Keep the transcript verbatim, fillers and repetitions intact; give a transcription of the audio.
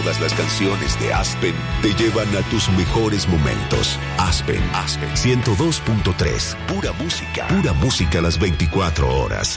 Todas las canciones de Aspen te llevan a tus mejores momentos. Aspen, Aspen ciento dos punto tres. Pura música. Pura música las veinticuatro horas.